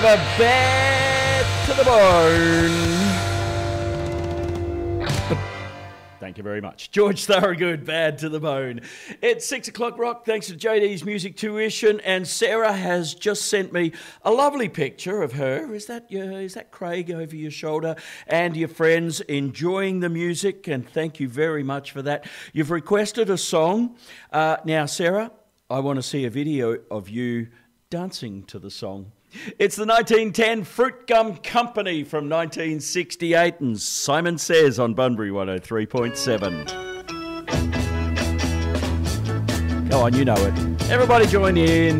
Bad to the bone. Thank you very much. George Thorogood, Bad to the Bone. It's 6 o'clock, Rock. Thanks to JD's Music Tuition. And Sarah has just sent me a lovely picture of her. Is that Craig over your shoulder? And your friends enjoying the music. And thank you very much for that. You've requested a song. Now, Sarah, I want to see a video of you dancing to the song. It's the 1910 Fruit Gum Company from 1968, and Simon Says on Bunbury 103.7. Go on, you know it. Everybody join in.